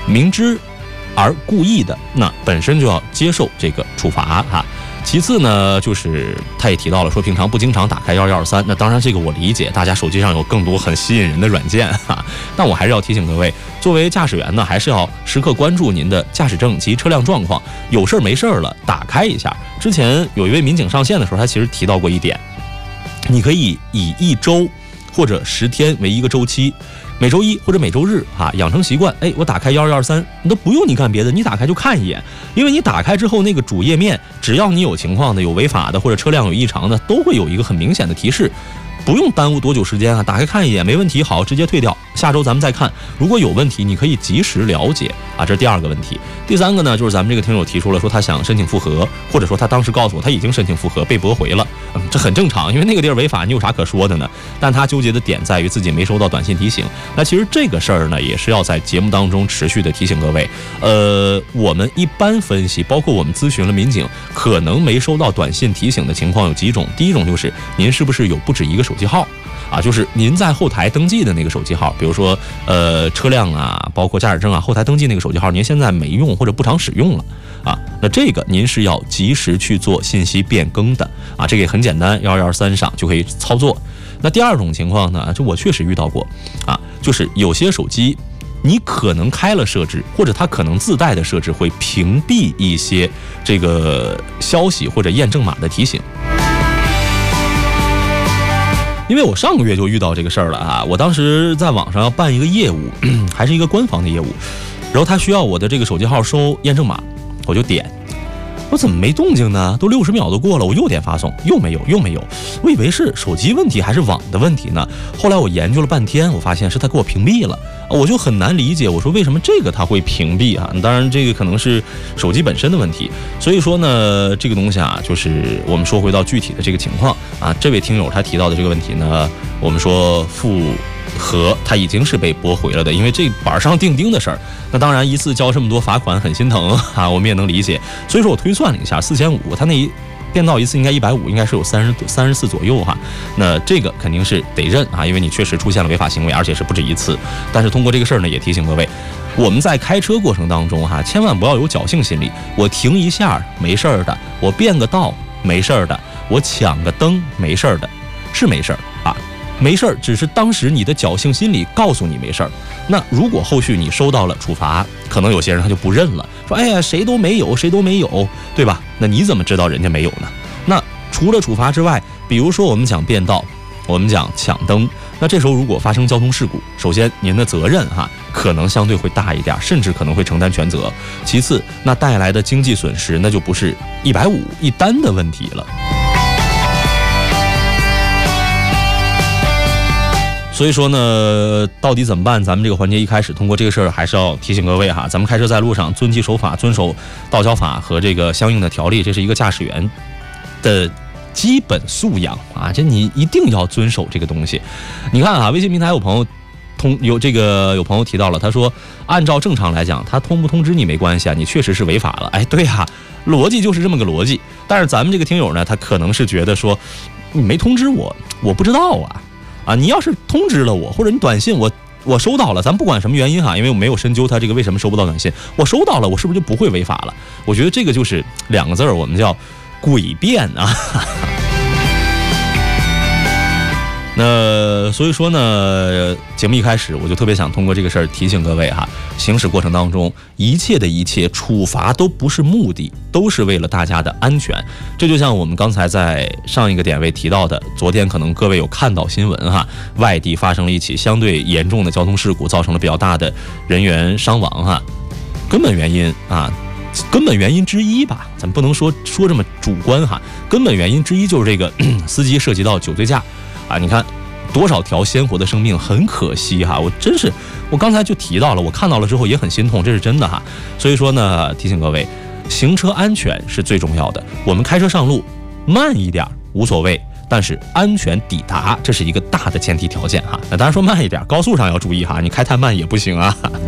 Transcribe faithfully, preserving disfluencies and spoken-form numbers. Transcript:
明知而故意的，那本身就要接受这个处罚哈。其次呢，就是他也提到了说，平常不经常打开一一二三，那当然这个我理解，大家手机上有更多很吸引人的软件哈。但我还是要提醒各位，作为驾驶员呢，还是要时刻关注您的驾驶证及车辆状况，有事儿没事儿了打开一下。之前有一位民警上线的时候，他其实提到过一点，你可以以一周或者十天为一个周期。每周一或者每周日啊，养成习惯，哎，我打开一一二三，你都不用你干别的，你打开就看一眼，因为你打开之后那个主页面，只要你有情况的、有违法的或者车辆有异常的，都会有一个很明显的提示，不用耽误多久时间啊，打开看一眼没问题，好，直接退掉，下周咱们再看，如果有问题你可以及时了解啊，这是第二个问题。第三个呢，就是咱们这个听友提出了说他想申请复核，或者说他当时告诉我他已经申请复核被驳回了，嗯，这很正常，因为那个地儿违法，你有啥可说的呢？但他纠结的点在于自己没收到短信提醒。那其实这个事儿呢，也是要在节目当中持续的提醒各位。呃，我们一般分析，包括我们咨询了民警，可能没收到短信提醒的情况有几种。第一种就是您是不是有不止一个手机号？啊，就是您在后台登记的那个手机号，比如说呃车辆啊，包括驾驶证啊，后台登记那个手机号，您现在没用或者不常使用了啊，那这个您是要及时去做信息变更的啊，这个也很简单，一一二三上就可以操作。那第二种情况呢，这我确实遇到过啊，就是有些手机你可能开了设置，或者它可能自带的设置会屏蔽一些这个消息或者验证码的提醒。因为我上个月就遇到这个事儿了啊，我当时在网上要办一个业务，还是一个官方的业务，然后他需要我的这个手机号收验证码，我就点，我怎么没动静呢？都六十秒都过了，我又点发送，又没有，又没有，我以为是手机问题还是网的问题呢。后来我研究了半天，我发现是他给我屏蔽了，我就很难理解，我说为什么这个他会屏蔽啊？当然这个可能是手机本身的问题。所以说呢，这个东西啊，就是我们说回到具体的这个情况啊，这位听友他提到的这个问题呢，我们说复核他已经是被驳回了的，因为这板上钉钉的事儿，那当然一次交这么多罚款很心疼啊，我们也能理解。所以说我推算了一下，四千五，他那一变道一次应该一百五，应该是有三十三十四左右哈。那这个肯定是得认啊，因为你确实出现了违法行为，而且是不止一次。但是通过这个事儿呢，也提醒各位，我们在开车过程当中哈，千万不要有侥幸心理。我停一下没事儿的，我变个道没事儿的，我抢个灯没事儿的，是没事儿啊。没事儿，只是当时你的侥幸心理告诉你没事儿。那如果后续你收到了处罚，可能有些人他就不认了，说哎呀谁都没有，谁都没有，对吧？那你怎么知道人家没有呢？那除了处罚之外，比如说我们讲变道，我们讲抢灯，那这时候如果发生交通事故，首先您的责任哈可能相对会大一点，甚至可能会承担全责。其次，那带来的经济损失那就不是一百五一单的问题了。所以说呢，到底怎么办？咱们这个环节一开始通过这个事儿，还是要提醒各位哈，咱们开车在路上遵纪守法，遵守道交法和这个相应的条例，这是一个驾驶员的基本素养啊，这你一定要遵守这个东西。你看啊，微信平台有朋友通有这个有朋友提到了，他说按照正常来讲，他通不通知你没关系啊，你确实是违法了。哎，对啊，逻辑就是这么个逻辑。但是咱们这个听友呢，他可能是觉得说你没通知我，我不知道啊。啊，你要是通知了我，或者你短信我我收到了，咱不管什么原因哈，因为我没有深究他这个为什么收不到短信，我收到了，我是不是就不会违法了？我觉得这个就是两个字儿，我们叫诡辩啊。那所以说呢，节目一开始我就特别想通过这个事儿提醒各位哈，行驶过程当中一切的一切处罚都不是目的，都是为了大家的安全。这就像我们刚才在上一个点位提到的，昨天可能各位有看到新闻哈，外地发生了一起相对严重的交通事故，造成了比较大的人员伤亡哈。根本原因啊，根本原因之一吧，咱们不能说说这么主观哈，根本原因之一就是这个司机涉及到酒醉驾。啊，你看多少条鲜活的生命，很可惜哈！我真是，我刚才就提到了，我看到了之后也很心痛，这是真的哈。所以说呢，提醒各位，行车安全是最重要的。我们开车上路慢一点无所谓，但是安全抵达这是一个大的前提条件哈。那当然说慢一点，高速上要注意哈，你开太慢也不行啊。